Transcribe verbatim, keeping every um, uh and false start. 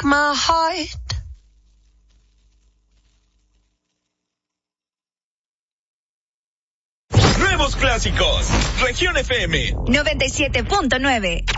break my heart. Nuevos clásicos. Región F M noventa y siete punto nueve.